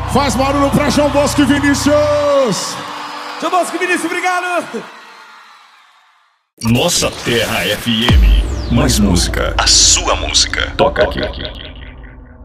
Faz barulho pra João Bosco e Vinícius. João Bosco e Vinícius, obrigado. Nossa Terra FM. Mais música. A sua música. Toca aqui.